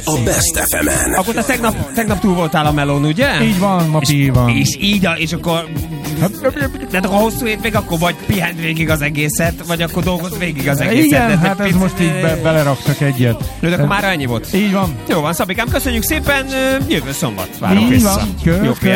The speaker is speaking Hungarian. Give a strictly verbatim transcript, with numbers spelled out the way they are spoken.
a Best ef emen. Akkor te tegnap, tegnap túl voltál a melón, ugye? Így van, ma pi van. És így, a, és akkor... De akkor a hosszú hétvég, akkor vagy pihent végig az egészet, vagy akkor dolgoz végig az egészet. Igen, de hát ez picit, most így be, beleraktak egyet. De akkor már ennyi volt. Így van. Jó van, Szabikám, köszönjük szépen, jövő szombat várok így vissza. Van. Kösz, Jó, kösz.